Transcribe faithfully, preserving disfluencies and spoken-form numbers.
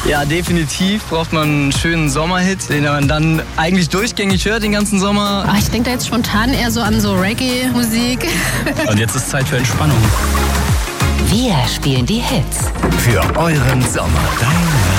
Ja, definitiv braucht man einen schönen Sommerhit, den man dann eigentlich durchgängig hört den ganzen Sommer. Ach, ich denke da jetzt spontan eher so an so Reggae-Musik. Und jetzt ist Zeit für Entspannung. Wir spielen die Hits für euren Sommer. Dein